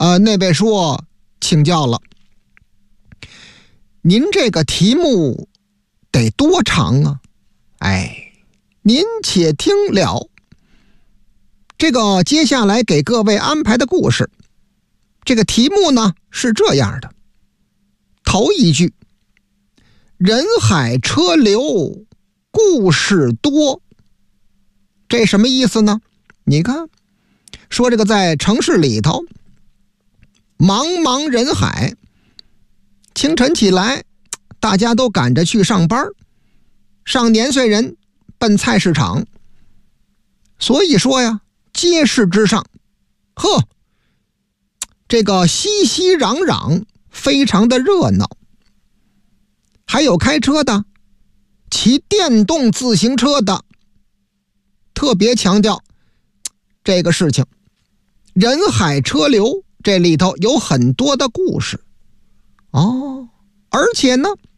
那位说请教了，您这个题目得多长啊？您且听了。这个接下来给各位安排的故事，这个题目呢是这样的。头一句，人海车流，故事多。这什么意思呢？你看，说这个在城市里头，茫茫人海，清晨起来，大家都赶着去上班，上年岁人奔菜市场，所以说呀，街市之上，这个熙熙攘攘，非常的热闹。还有开车的，骑电动自行车的，特别强调这个事情。人海车流，这里头有很多的故事而且呢，